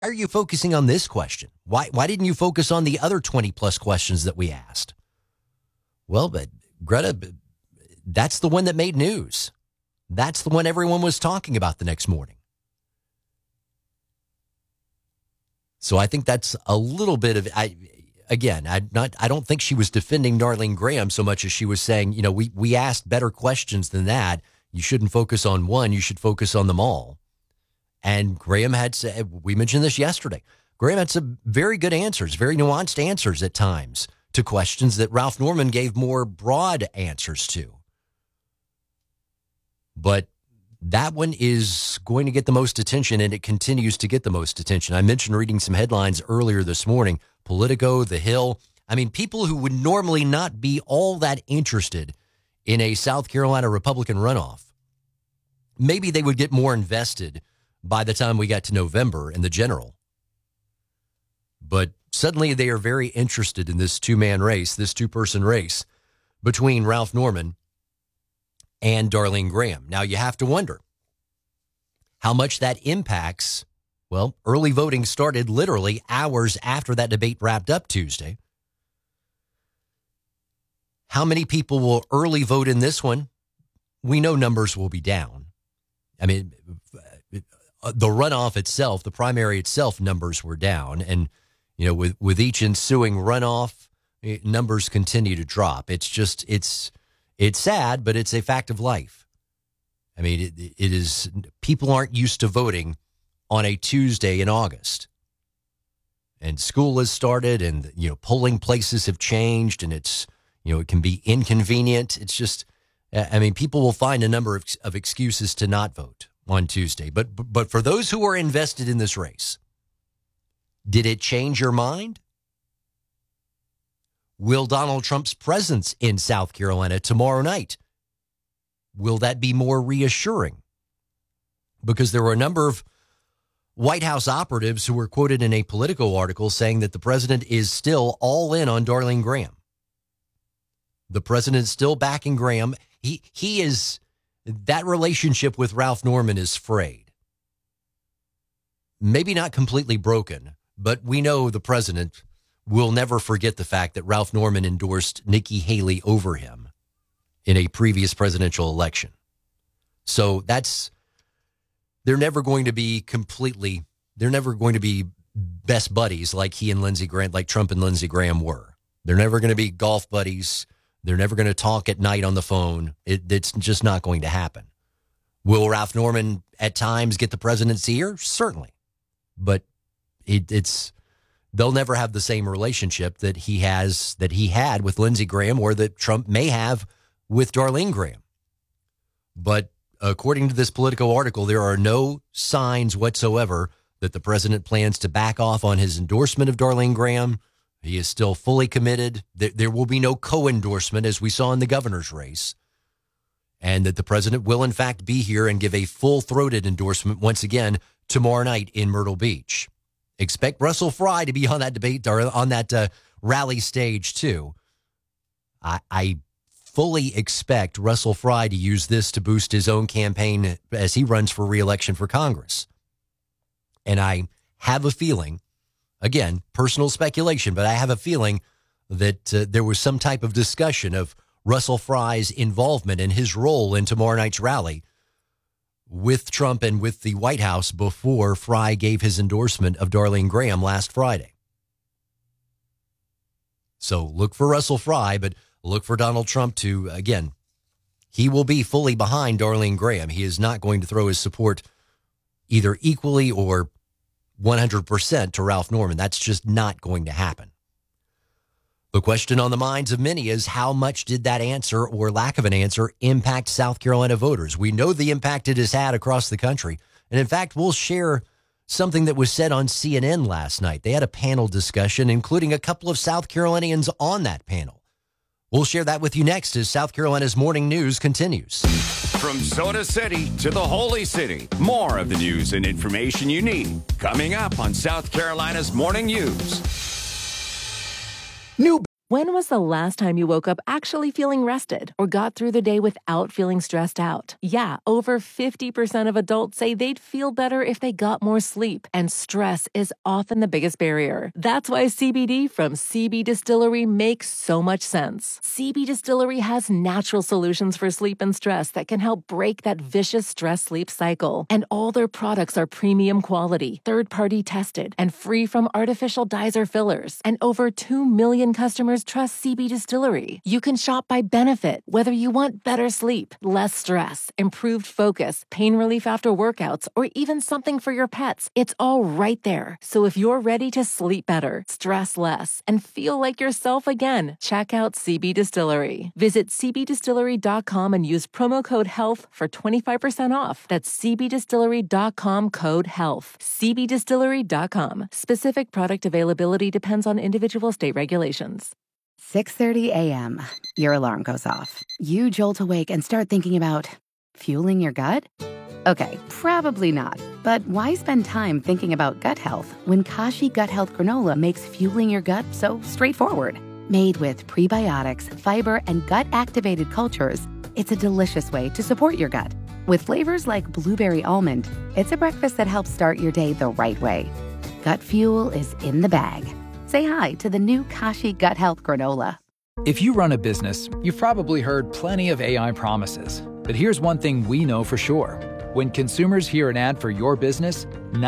are you focusing on this question? Why didn't you focus on the other 20 plus questions that we asked? Well, but Greta, that's the one that made news. That's the one everyone was talking about the next morning. So I think that's a little bit of, I don't think she was defending Darlene Graham so much as she was saying, we asked better questions than that. You shouldn't focus on one. You should focus on them all. And Graham had said, we mentioned this yesterday, Graham had some very good answers, very nuanced answers at times to questions that Ralph Norman gave more broad answers to. But that one is going to get the most attention, and it continues to get the most attention. I mentioned reading some headlines earlier this morning, Politico, The Hill. I mean, people who would normally not be all that interested in a South Carolina Republican runoff, maybe they would get more invested by the time we got to November in the general. But suddenly they are very interested in this two-man race, this two-person race between Ralph Norman and Darlene Graham. Now, you have to wonder how much that impacts. Well, early voting started literally hours after that debate wrapped up Tuesday. How many people will early vote in this one? We know numbers will be down. I mean, the runoff itself, the primary itself, numbers were down. And, with each ensuing runoff, numbers continue to drop. It's just, it's sad, but it's a fact of life. I mean, it is, people aren't used to voting on a Tuesday in August. And school has started, and, polling places have changed, and it's, it can be inconvenient. It's just, I mean, people will find a number of excuses to not vote on Tuesday. But for those who are invested in this race, did it change your mind? Will Donald Trump's presence in South Carolina tomorrow night, will that be more reassuring? Because there were a number of White House operatives who were quoted in a Politico article saying that the president is still all in on Darlene Graham. The president is still backing Graham. He is, that relationship with Ralph Norman is frayed. Maybe not completely broken, but we know the president will never forget the fact that Ralph Norman endorsed Nikki Haley over him in a previous presidential election. So they're never going to be best buddies like he and Lindsey Graham, like Trump and Lindsey Graham were. They're never going to be golf buddies. They're never going to talk at night on the phone. It's just not going to happen. Will Ralph Norman at times get the president's ear? Certainly. But they'll never have the same relationship that he had with Lindsey Graham, or that Trump may have with Darlene Graham. But according to this Politico article, there are no signs whatsoever that the president plans to back off on his endorsement of Darlene Graham. He is still fully committed. There will be no co-endorsement, as we saw in the governor's race, and that the president will, in fact, be here and give a full-throated endorsement once again tomorrow night in Myrtle Beach. Expect Russell Fry to be on that debate, or on that rally stage, too. I fully expect Russell Fry to use this to boost his own campaign as he runs for re-election for Congress. And I have a feeling, again, personal speculation, but I have a feeling that there was some type of discussion of Russell Fry's involvement and his role in tomorrow night's rally with Trump and with the White House before Fry gave his endorsement of Darlene Graham last Friday. So look for Russell Fry, but look for Donald Trump to, again, he will be fully behind Darlene Graham. He is not going to throw his support either equally or 100% to Ralph Norman. That's just not going to happen. The question on the minds of many is, how much did that answer, or lack of an answer, impact South Carolina voters? We know the impact it has had across the country. And in fact, we'll share something that was said on CNN last night. They had a panel discussion, including a couple of South Carolinians on that panel. We'll share that with you next as South Carolina's Morning News continues. From Soda City to the Holy City, more of the news and information you need coming up on South Carolina's Morning News. New When was the last time you woke up actually feeling rested or got through the day without feeling stressed out? Yeah, over 50% of adults say they'd feel better if they got more sleep, and stress is often the biggest barrier. That's why CBD from CB Distillery makes so much sense. CB Distillery has natural solutions for sleep and stress that can help break that vicious stress-sleep cycle. And all their products are premium quality, third-party tested, and free from artificial dyes or fillers. And over 2 million customers trust CB Distillery. You can shop by benefit, whether you want better sleep, less stress, improved focus, pain relief after workouts, or even something for your pets. It's all right there. So if you're ready to sleep better, stress less, and feel like yourself again, check out CB Distillery. Visit cbdistillery.com and use promo code HEALTH for 25% off. That's cbdistillery.com, code HEALTH. cbdistillery.com. Specific product availability depends on individual state regulations. 6:30 a.m. Your alarm goes off. You jolt awake and start thinking about fueling your gut? Okay, probably not. But why spend time thinking about gut health when Kashi Gut Health Granola makes fueling your gut so straightforward? Made with prebiotics, fiber, and gut-activated cultures, it's a delicious way to support your gut. With flavors like blueberry almond, it's a breakfast that helps start your day the right way. Gut fuel is in the bag. Say hi to the new Kashi Gut Health Granola. If you run a business, you've probably heard plenty of AI promises. But here's one thing we know for sure. When consumers hear an ad for your business,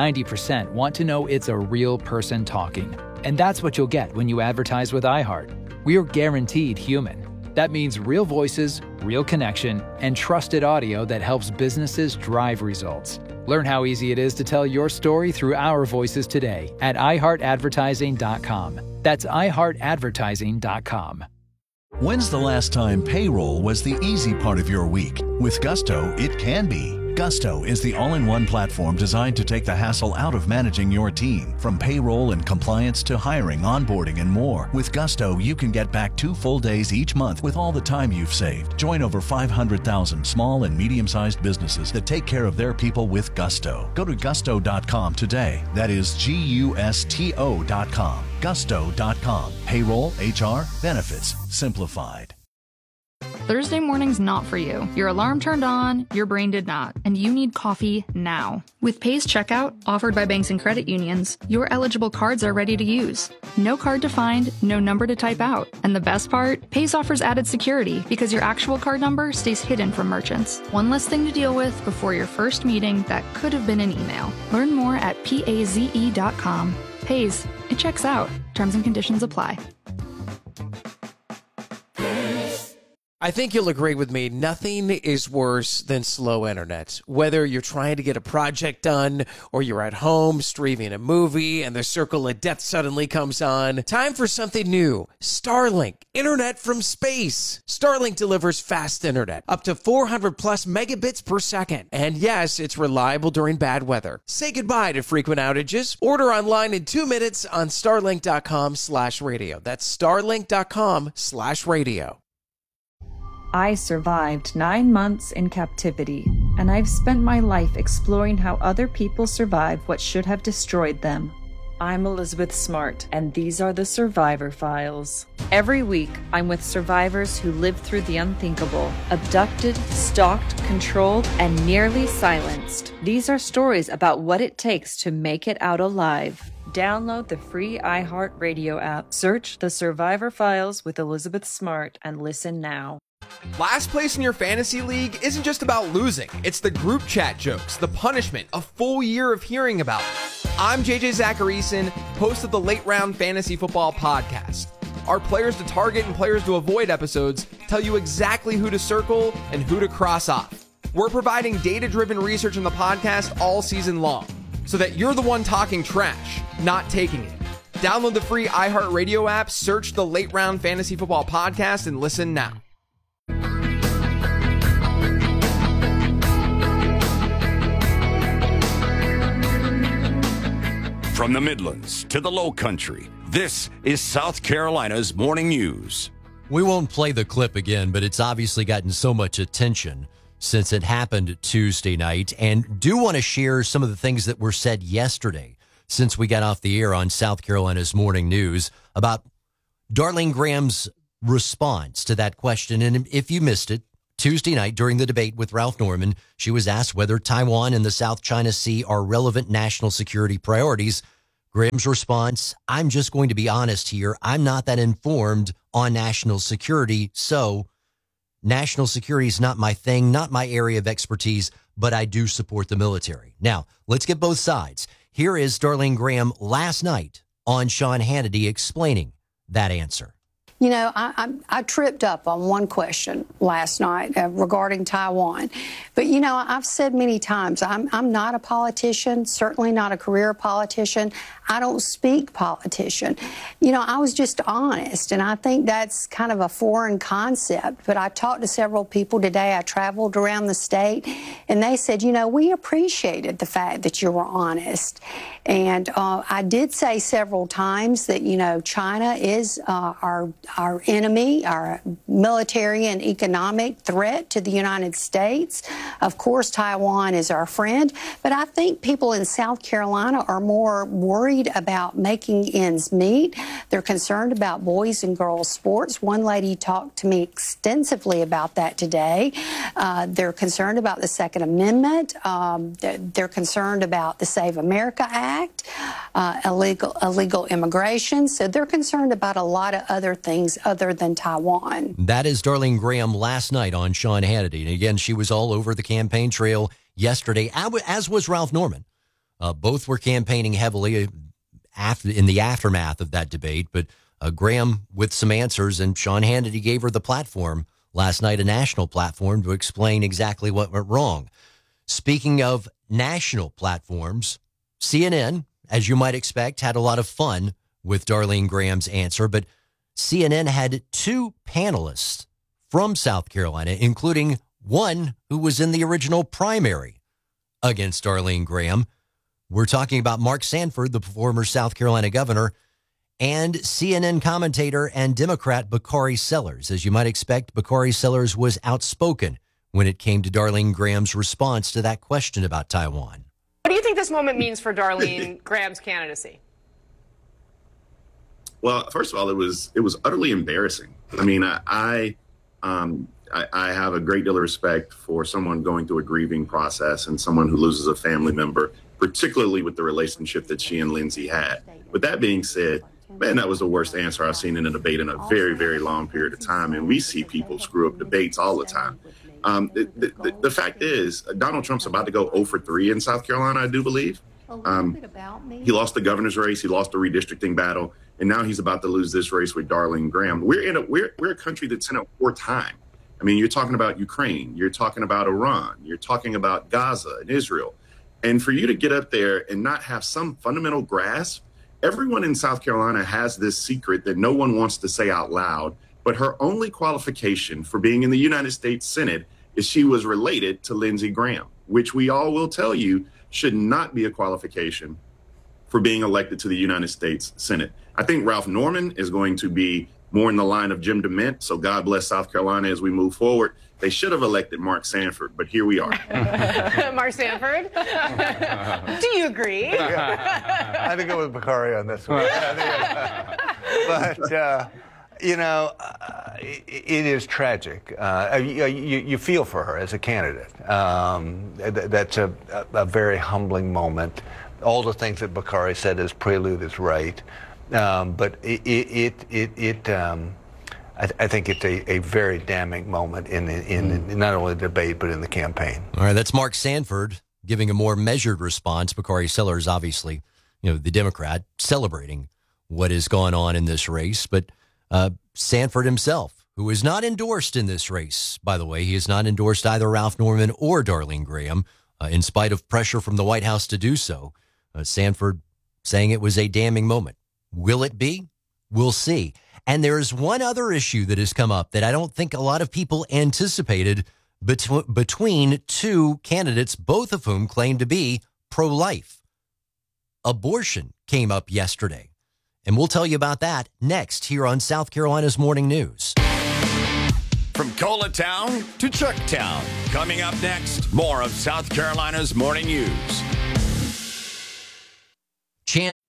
90% want to know it's a real person talking. And that's what you'll get when you advertise with iHeart. We're guaranteed human. That means real voices, real connection, and trusted audio that helps businesses drive results. Learn how easy it is to tell your story through our voices today at iHeartAdvertising.com. That's iHeartAdvertising.com. When's the last time payroll was the easy part of your week? With Gusto, it can be. Gusto is the all-in-one platform designed to take the hassle out of managing your team. From payroll and compliance to hiring, onboarding, and more. With Gusto, you can get back 2 full days each month with all the time you've saved. Join over 500,000 small and medium-sized businesses that take care of their people with Gusto. Go to gusto.com today. That is Gusto.com. Gusto.com. Payroll, HR, benefits, simplified. Thursday morning's not for you. Your alarm turned on, your brain did not, and you need coffee now. With Paze Checkout, offered by banks and credit unions, your eligible cards are ready to use. No card to find, no number to type out. And the best part? Paze offers added security because your actual card number stays hidden from merchants. One less thing to deal with before your first meeting that could have been an email. Learn more at paze.com. Paze, it checks out. Terms and conditions apply. I think you'll agree with me, nothing is worse than slow internet. Whether you're trying to get a project done or you're at home streaming a movie and the circle of death suddenly comes on, time for something new. Starlink, internet from space. Starlink delivers fast internet, up to 400 plus megabits per second. And yes, it's reliable during bad weather. Say goodbye to frequent outages. Order online in 2 minutes on starlink.com/radio. That's starlink.com/radio. I survived 9 months in captivity, and I've spent my life exploring how other people survive what should have destroyed them. I'm Elizabeth Smart, and these are the Survivor Files. Every week, I'm with survivors who lived through the unthinkable, abducted, stalked, controlled, and nearly silenced. These are stories about what it takes to make it out alive. Download the free iHeartRadio app, search The Survivor Files with Elizabeth Smart, and listen now. Last place in your fantasy league isn't just about losing. It's the group chat jokes, the punishment, a full year of hearing about it. I'm JJ Zacharyson, host of the Late Round Fantasy Football Podcast. Our players to target and players to avoid episodes tell you exactly who to circle and who to cross off. We're providing data-driven research in the podcast all season long, so that you're the one talking trash, not taking it. Download the free iHeartRadio app, search the Late Round Fantasy Football Podcast, and listen now. From the Midlands to the Low Country, this is South Carolina's Morning News. We won't play the clip again, but it's obviously gotten so much attention since it happened Tuesday night, and do want to share some of the things that were said yesterday since we got off the air on South Carolina's Morning News about Darlene Graham's response to that question, and if you missed it, Tuesday night during the debate with Ralph Norman, she was asked whether Taiwan and the South China Sea are relevant national security priorities. Graham's response, I'm just going to be honest here. I'm not that informed on national security, so national security is not my thing, not my area of expertise, but I do support the military. Now, let's get both sides. Here is Darlene Graham last night on Sean Hannity explaining that answer. You know, I tripped up on one question last night regarding Taiwan. But, you know, I've said many times, I'm not a politician, certainly not a career politician. I don't speak politician. You know, I was just honest, and I think that's kind of a foreign concept. But I talked to several people today. I traveled around the state, and they said, you know, we appreciated the fact that you were honest. And I did say several times that, you know, China is our enemy, our military and economic threat to the United States. Of course, Taiwan is our friend. But I think people in South Carolina are more worried about making ends meet. They're concerned about boys and girls sports. One lady talked to me extensively about that today. They're concerned about the Second Amendment. They're concerned about the Save America Act, illegal immigration. So they're concerned about a lot of other things other than Taiwan. That is Darlene Graham last night on Sean Hannity. And again, she was all over the campaign trail yesterday, as was Ralph Norman. Both were campaigning heavily in the aftermath of that debate, but Graham with some answers, and Sean Hannity gave her the platform last night, a national platform, to explain exactly what went wrong. Speaking of national platforms, CNN, as you might expect, had a lot of fun with Darlene Graham's answer, but CNN had two panelists from South Carolina, including one who was in the original primary against Darlene Graham. We're talking about Mark Sanford, the former South Carolina governor, and CNN commentator and Democrat Bakari Sellers. As you might expect, Bakari Sellers was outspoken when it came to Darlene Graham's response to that question about Taiwan. What do you think this moment means for Darlene Graham's candidacy? Well, first of all, it was utterly embarrassing. I mean, I have a great deal of respect for someone going through a grieving process and someone who loses a family member, particularly with the relationship that she and Lindsey had. With that being said, man, that was the worst answer I've seen in a debate in a very, very long period of time. And we see people screw up debates all the time. The fact is, Donald Trump's about to go 0 for 3 in South Carolina, I do believe. He lost the governor's race. He lost the redistricting battle. And now he's about to lose this race with Darlene Graham. We're a country that's in a wartime. I mean, you're talking about Ukraine. You're talking about Iran. You're talking about Gaza and Israel. And for you to get up there and not have some fundamental grasp, everyone in South Carolina has this secret that no one wants to say out loud. But her only qualification for being in the United States Senate is she was related to Lindsey Graham, which we all will tell you should not be a qualification for being elected to the United States Senate. I think Ralph Norman is going to be more in the line of Jim DeMint. So God bless South Carolina as we move forward. They should have elected Mark Sanford, but here we are. Mark Sanford? Do you agree? Yeah. I had to go with Bakari on this one. But, you know, it is tragic. You feel for her as a candidate. That's a very humbling moment. All the things that Bakari said as prelude is right. But I think it's a very damning moment in not only the debate, but in the campaign. All right, that's Mark Sanford giving a more measured response. Bakari Sellers, obviously, the Democrat, celebrating what has gone on in this race. But Sanford himself, who is not endorsed in this race, by the way, he has not endorsed either Ralph Norman or Darlene Graham, in spite of pressure from the White House to do so. Sanford saying it was a damning moment. Will it be? We'll see. And there's one other issue that has come up that I don't think a lot of people anticipated between two candidates, both of whom claim to be pro-life. Abortion came up yesterday. And we'll tell you about that next here on South Carolina's Morning News. From Coletown to Chucktown. Coming up next, more of South Carolina's Morning News.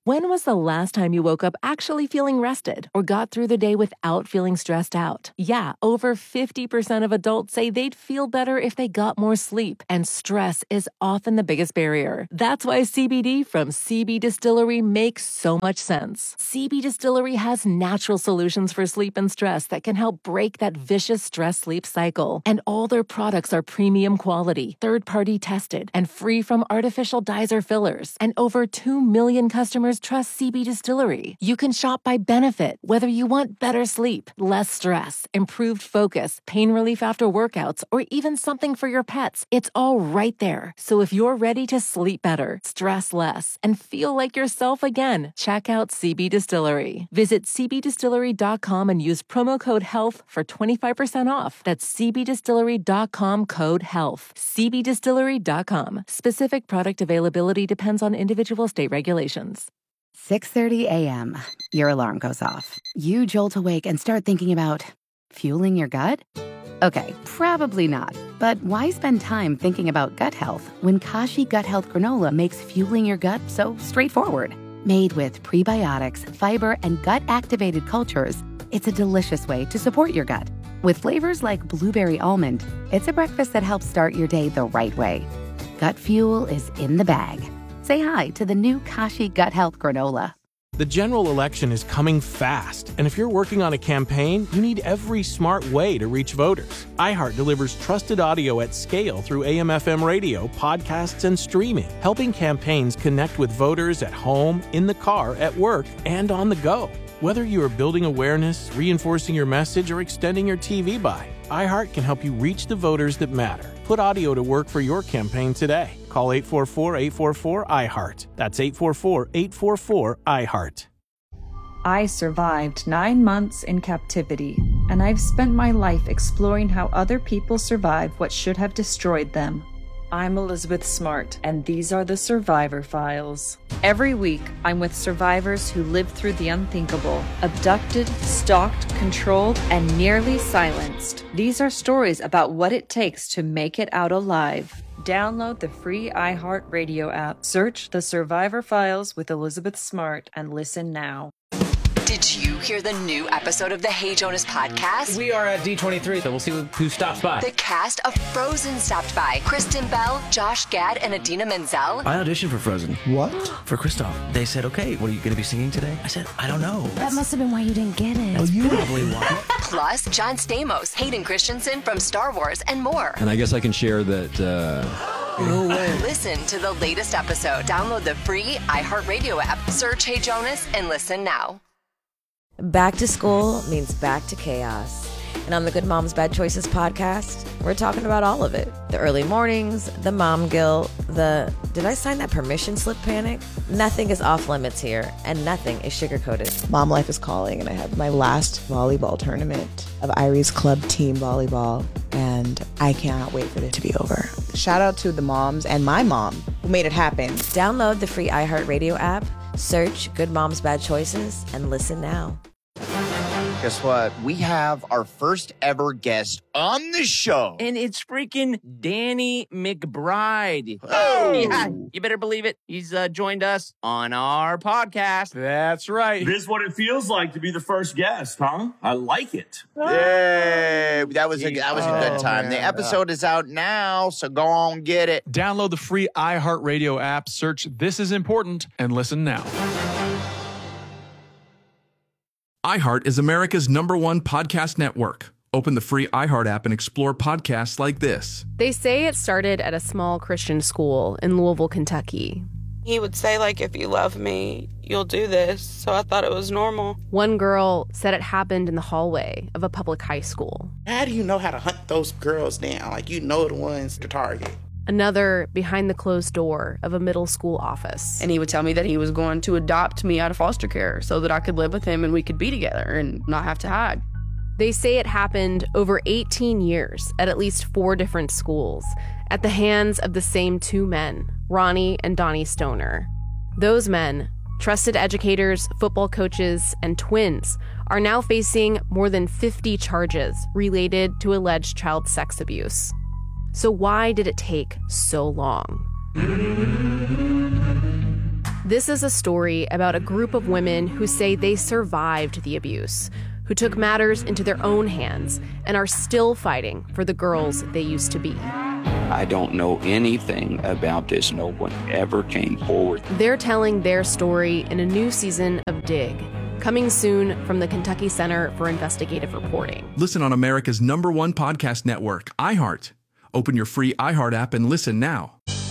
When was the last time you woke up actually feeling rested or got through the day without feeling stressed out? Yeah, over 50% of adults say they'd feel better if they got more sleep, and stress is often the biggest barrier. That's why CBD from CB Distillery makes so much sense. CB Distillery has natural solutions for sleep and stress that can help break that vicious stress-sleep cycle. And all their products are premium quality, third-party tested, and free from artificial dyes or fillers. And over 2 million customers trust CB Distillery. You can shop by benefit, whether you want better sleep, less stress, improved focus, pain relief after workouts, or even something for your pets. It's all right there. So if you're ready to sleep better, stress less, and feel like yourself again, check out CB Distillery. Visit cbdistillery.com and use promo code HEALTH for 25% off. That's cbdistillery.com, code HEALTH. cbdistillery.com. Specific product availability depends on individual state regulations. 6:30 a.m. Your alarm goes off. You jolt awake and start thinking about fueling your gut? Okay, probably not. But why spend time thinking about gut health when Kashi Gut Health Granola makes fueling your gut so straightforward? Made with prebiotics, fiber, and gut-activated cultures, it's a delicious way to support your gut. With flavors like blueberry almond, it's a breakfast that helps start your day the right way. Gut fuel is in the bag. Say hi to the new Kashi Gut Health Granola. The general election is coming fast, and if you're working on a campaign, you need every smart way to reach voters. iHeart delivers trusted audio at scale through AM/FM radio, podcasts, and streaming, helping campaigns connect with voters at home, in the car, at work, and on the go. Whether you are building awareness, reinforcing your message, or extending your TV buy, iHeart can help you reach the voters that matter. Put audio to work for your campaign today. Call 844-844-iHeart. That's 844-844-iHeart. I survived 9 months in captivity, and I've spent my life exploring how other people survive what should have destroyed them. I'm Elizabeth Smart, and these are the Survivor Files. Every week, I'm with survivors who lived through the unthinkable, abducted, stalked, controlled, and nearly silenced. These are stories about what it takes to make it out alive. Download the free iHeart Radio app. Search The Survivor Files with Elizabeth Smart and listen now. Did you hear the new episode of the Hey Jonas podcast? We are at D23, so we'll see who stops by. The cast of Frozen stopped by. Kristen Bell, Josh Gad, and Idina Menzel. I auditioned for Frozen. What? For Kristoff. They said, okay, what are you going to be singing today? I said, I don't know. That must have been why you didn't get it. That's probably why. Plus, John Stamos, Hayden Christensen from Star Wars, and more. And I guess I can share that... No way. Listen to the latest episode. Download the free iHeartRadio app. Search Hey Jonas and listen now. Back to school means back to chaos. And on the Good Moms Bad Choices podcast, we're talking about all of it. The early mornings, the mom guilt, the did I sign that permission slip panic? Nothing is off limits here, and nothing is sugar-coated. Mom life is calling, and I have my last volleyball tournament of Irie's club team volleyball, and I cannot wait for it to be over. Shout out to the moms and my mom who made it happen. Download the free iHeartRadio app, search Good Moms Bad Choices, and listen now. Guess what? We have our first ever guest on the show. And it's freaking Danny McBride. Oh! Yeah, you better believe it. He's joined us on our podcast. That's right. This is what it feels like to be the first guest, huh? I like it. Yay! That was a good time. Man. The episode is out now, so go on get it. Download the free iHeartRadio app, search This Is Important, and listen now. iHeart is America's #1 podcast network. Open the free iHeart app and explore podcasts like this. They say it started at a small Christian school in Louisville, Kentucky. He would say, like, if you love me, you'll do this. So I thought it was normal. One girl said it happened in the hallway of a public high school. How do you know how to hunt those girls down? Like, you know the ones to target. Another behind the closed door of a middle school office. And he would tell me that he was going to adopt me out of foster care so that I could live with him and we could be together and not have to hide. They say it happened over 18 years at least 4 different schools at the hands of the same 2 men, Ronnie and Donnie Stoner. Those men, trusted educators, football coaches, and twins, are now facing more than 50 charges related to alleged child sex abuse. So why did it take so long? This is a story about a group of women who say they survived the abuse, who took matters into their own hands and are still fighting for the girls they used to be. I don't know anything about this. No one ever came forward. They're telling their story in a new season of Dig, coming soon from the Kentucky Center for Investigative Reporting. Listen on America's #1 podcast network, iHeart. Open your free iHeart app and listen now.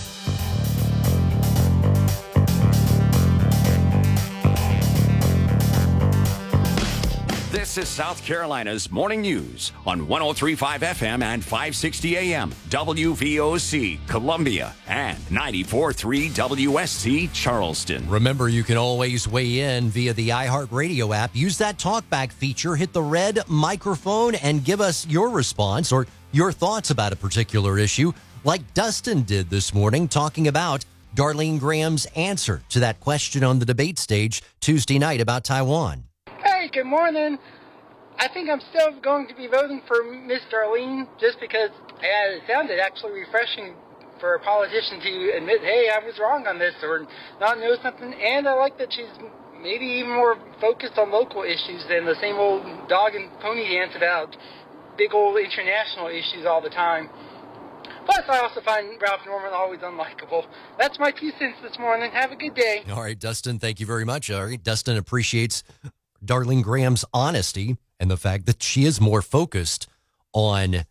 This is South Carolina's Morning News on 103.5 FM and 560 AM, WVOC, Columbia, and 94.3 WSC, Charleston. Remember, you can always weigh in via the iHeartRadio app. Use that talkback feature, hit the red microphone, and give us your response or your thoughts about a particular issue, like Dustin did this morning, talking about Darlene Graham's answer to that question on the debate stage Tuesday night about Taiwan. Hey, good morning. I think I'm still going to be voting for Miss Darlene just because it sounded actually refreshing for a politician to admit, hey, I was wrong on this or not know something. And I like that she's maybe even more focused on local issues than the same old dog and pony dance about big old international issues all the time. Plus, I also find Ralph Norman always unlikable. That's my 2 cents this morning. Have a good day. All right, Dustin, thank you very much. All right, Dustin appreciates Darlene Graham's honesty and the fact that she is more focused on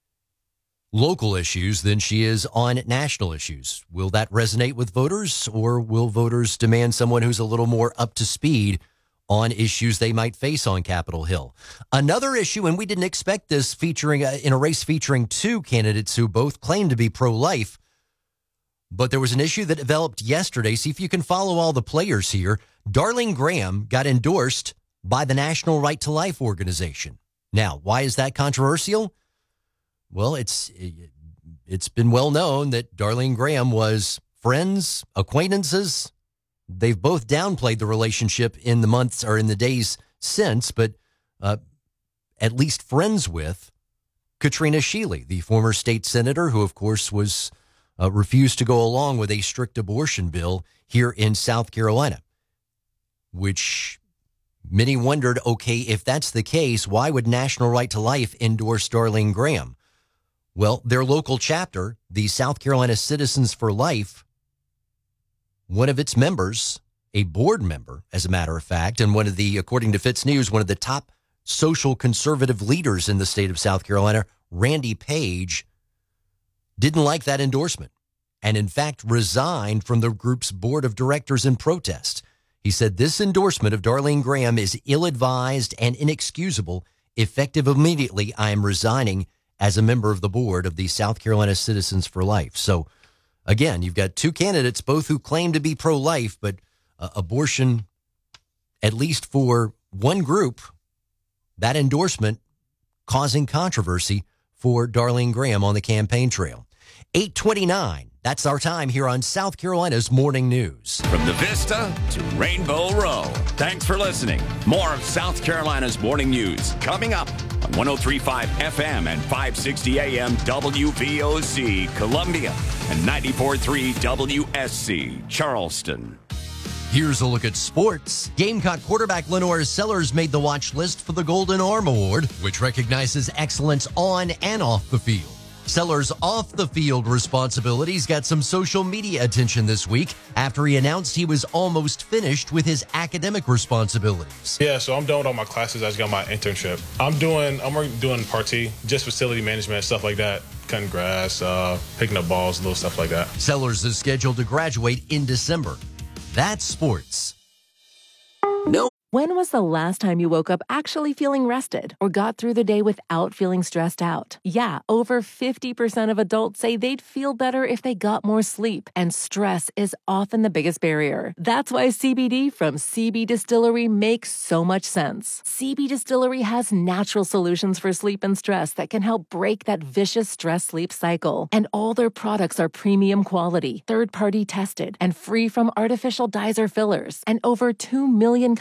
local issues than she is on national issues. Will that resonate with voters, or will voters demand someone who's a little more up to speed on issues they might face on Capitol Hill? Another issue, and we didn't expect this, featuring in a race featuring two candidates who both claim to be pro-life, but there was an issue that developed yesterday. See if you can follow all the players here. Darlene Graham got endorsed by the National Right to Life organization. Now, why is that controversial? Well, it's been well known that Darlene Graham was friends, acquaintances. They've both downplayed the relationship in the months or in the days since, but at least friends with Katrina Shealy, the former state senator who, of course, was refused to go along with a strict abortion bill here in South Carolina, which many wondered, okay, if that's the case, why would National Right to Life endorse Darlene Graham? Well, their local chapter, the South Carolina Citizens for Life, one of its members, a board member, as a matter of fact, and one of the, according to Fitz News, one of the top social conservative leaders in the state of South Carolina, Randy Page, didn't like that endorsement and, in fact, resigned from the group's board of directors in protest. He said this endorsement of Darlene Graham is ill-advised and inexcusable. Effective immediately, I am resigning as a member of the board of the South Carolina Citizens for Life. So, again, you've got two candidates, both who claim to be pro-life, but abortion, at least for one group, that endorsement causing controversy for Darlene Graham on the campaign trail. 8:29. That's our time here on South Carolina's Morning News. From the Vista to Rainbow Row. Thanks for listening. More of South Carolina's Morning News coming up on 103.5 FM and 560 AM WVOC, Columbia, and 94.3 WSC, Charleston. Here's a look at sports. Gamecock quarterback Lenore Sellers made the watch list for the Golden Arm Award, which recognizes excellence on and off the field. Sellers' off-the-field responsibilities got some social media attention this week after he announced he was almost finished with his academic responsibilities. Yeah, so I'm done with all my classes. I just got my internship. I'm doing Part T, just facility management, stuff like that. Cutting grass, picking up balls, little stuff like that. Sellers is scheduled to graduate in December. That's sports. No. When was the last time you woke up actually feeling rested or got through the day without feeling stressed out? Yeah, over 50% of adults say they'd feel better if they got more sleep, and stress is often the biggest barrier. That's why CBD from CB Distillery makes so much sense. CB Distillery has natural solutions for sleep and stress that can help break that vicious stress-sleep cycle. And all their products are premium quality, third-party tested, and free from artificial dyes or fillers. And over 2 million customers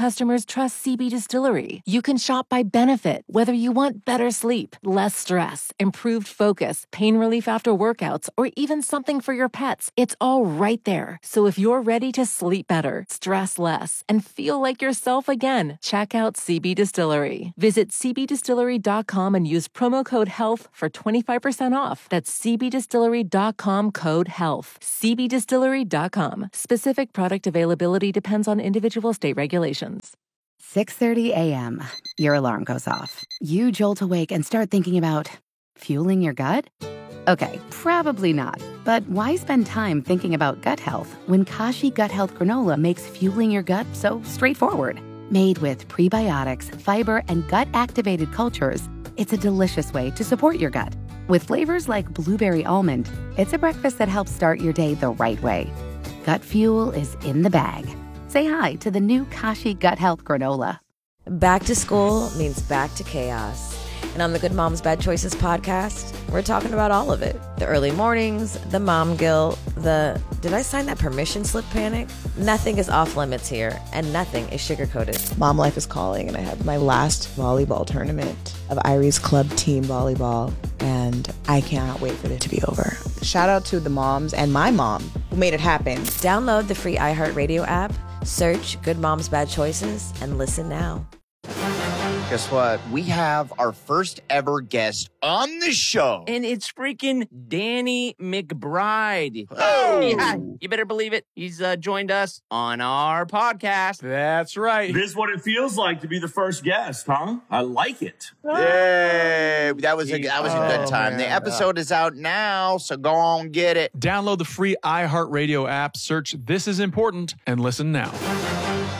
customers trust CB Distillery. You can shop by benefit, whether you want better sleep, less stress, improved focus, pain relief after workouts, or even something for your pets. It's all right there. So if you're ready to sleep better, stress less, and feel like yourself again, check out CB Distillery. Visit cbdistillery.com and use promo code HEALTH for 25% off. That's cbdistillery.com, code HEALTH. cbdistillery.com. Specific product availability depends on individual state regulations. 6:30 a.m. Your alarm goes off. You jolt awake and start thinking about fueling your gut? Okay, probably not. But why spend time thinking about gut health when Kashi Gut Health Granola makes fueling your gut so straightforward? Made with prebiotics, fiber, and gut-activated cultures, it's a delicious way to support your gut. With flavors like blueberry almond, it's a breakfast that helps start your day the right way. Gut fuel is in the bag. Say hi to the new Kashi Gut Health Granola. Back to school means back to chaos. And on the Good Moms Bad Choices podcast, we're talking about all of it. The early mornings, the mom guilt, the did I sign that permission slip panic? Nothing is off limits here, and nothing is sugarcoated. Mom life is calling, and I have my last volleyball tournament of Iris Club Team Volleyball, and I cannot wait for it to be over. Shout out to the moms and my mom who made it happen. Download the free iHeartRadio app, search Good Moms Bad Choices, and listen now. Guess what? We have our first ever guest on the show. And it's freaking Danny McBride. Oh. Yeah, you better believe it. He's joined us on our podcast. That's right. This is what it feels like to be the first guest, huh? I like it. Yay. That was a good time. Man. The episode is out now, so go on get it. Download the free iHeartRadio app, search This Is Important, and listen now.